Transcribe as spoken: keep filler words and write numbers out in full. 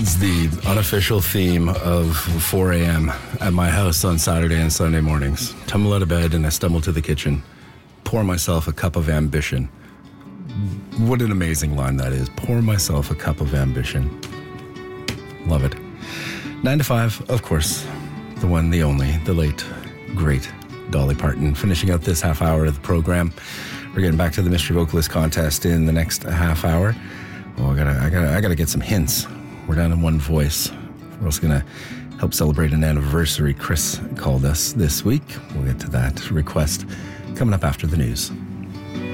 It's the unofficial theme of four a.m. at my house on Saturday and Sunday mornings. Tumble out of bed and I stumble to the kitchen. Pour myself a cup of ambition. What an amazing line that is. Pour myself a cup of ambition. Love it. Nine to five, of course. The one, the only, the late, great Dolly Parton. Finishing out this half hour of the program. We're getting back to the Mystery Vocalist contest in the next half hour. Oh, I gotta, I gotta, I gotta get some hints. We're down in one voice. We're also gonna help celebrate an anniversary. Chris called us this week. We'll get to that request coming up after the news.